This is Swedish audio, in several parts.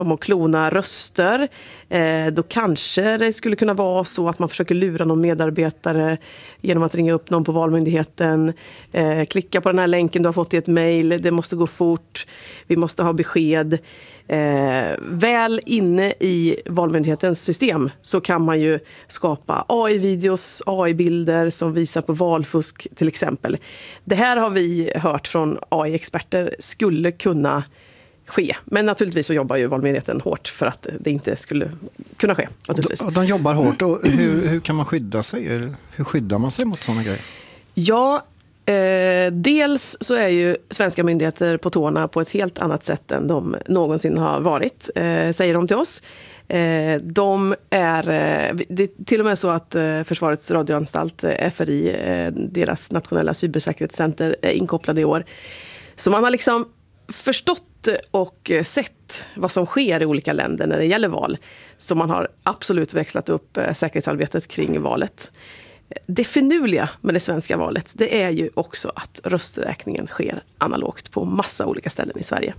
om att klona röster. Då kanske det skulle kunna vara så att man försöker lura någon medarbetare genom att ringa upp någon på Valmyndigheten. Klicka på den här länken du har fått i ett mejl. Det måste gå fort. Vi måste ha besked. Väl inne i Valmyndighetens system så kan man ju skapa AI-videos, AI-bilder som visar på valfusk till exempel. Det här har vi hört från AI-experter skulle kunna ske. Men naturligtvis så jobbar ju Valmyndigheten hårt för att det inte skulle kunna ske. De jobbar hårt. Och hur kan man skydda sig? Hur skyddar man sig mot sådana grejer? Ja, dels så är ju svenska myndigheter på tårna på ett helt annat sätt än de någonsin har varit, säger de till oss. De är, det är till och med så att Försvarets radioanstalt, FRI, deras nationella cybersäkerhetscenter, är inkopplade i år. Så man har liksom förstått och sett vad som sker i olika länder när det gäller val. Så man har absolut växlat upp säkerhetsarbetet kring valet. Det finurliga med det svenska valet, det är ju också att rösträkningen sker analogt på massa olika ställen i Sverige.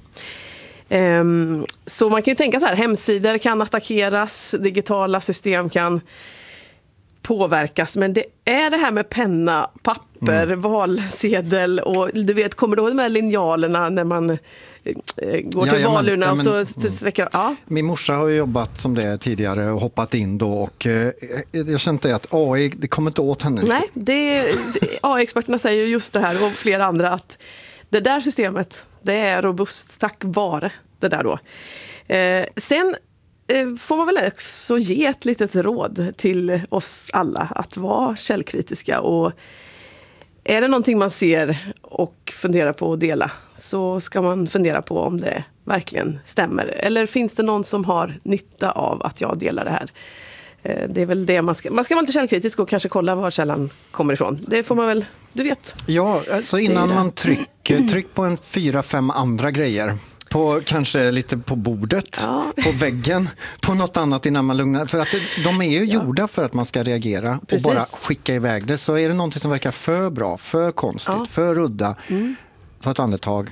Så man kan ju tänka så här, hemsidor kan attackeras, digitala system kan påverkas, men det är det här med penna, papper, valsedel och du vet, kommer du ihåg de här linjalerna när man går till valurna och så sträcker... Ja. Min morsa har ju jobbat som det tidigare och hoppat in då och jag kände att AI, det kommer inte åt henne. Nej, AI-experterna säger just det här och flera andra att det där systemet, det är robust tack vare det där då. Sen får man väl också ge ett litet råd till oss alla att vara källkritiska, och är det någonting man ser och funderar på att dela så ska man fundera på om det verkligen stämmer. Eller finns det någon som har nytta av att jag delar det här? Det är väl det man ska vara lite källkritisk och kanske kolla var källan kommer ifrån. Det får man väl, du vet. Ja, alltså innan man tryck på en 4-5 andra grejer. Kanske lite på bordet, på väggen, på något annat innan man lugnar. För att de är ju gjorda för att man ska reagera. Precis. Och bara skicka iväg det. Så är det någonting som verkar för bra, för konstigt, för udda. Ta ett andetag.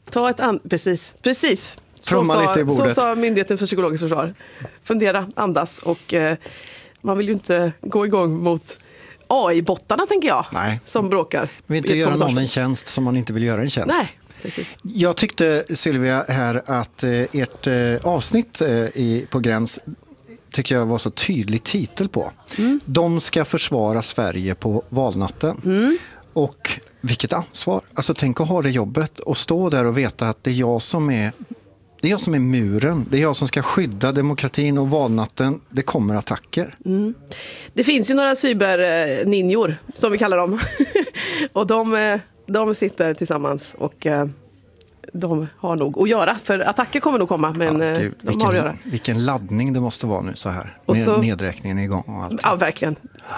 Precis. Så sa Myndigheten för psykologiskt försvar. Fundera, andas och man vill ju inte gå igång mot AI-bottarna, tänker jag. Nej. Som bråkar. Men inte göra någon en tjänst som man inte vill göra en tjänst. Nej. Precis. Jag tyckte, Sylvia, här att ert avsnitt på Gräns tycker jag var så tydlig titel på. De ska försvara Sverige på valnatten. Och vilket ansvar. Alltså tänk att ha det jobbet och stå där och veta att det är jag som är muren. Det är jag som ska skydda demokratin, och valnatten, det kommer attacker. Det finns ju några cyberninjor som vi kallar dem. Och de sitter tillsammans och de har nog att göra. För attacker kommer nog komma, men de har att göra. Vilken laddning det måste vara nu så här. Och med nedräkningen igång och allt. Ja, verkligen.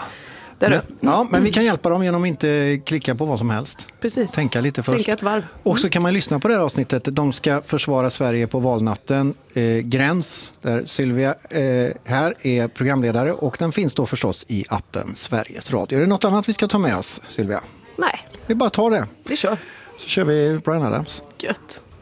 Men vi kan hjälpa dem genom att inte klicka på vad som helst. Precis. Tänka lite först. Tänka ett varv. Och så kan man lyssna på det här avsnittet. De ska försvara Sverige på valnatten. Gräns, där Sylvia här är programledare. Och den finns då förstås i appen Sveriges Radio. Är det något annat vi ska ta med oss, Sylvia? Nej. Vi bara tar det. Vi kör. Så kör vi Bryan Adams. Gött.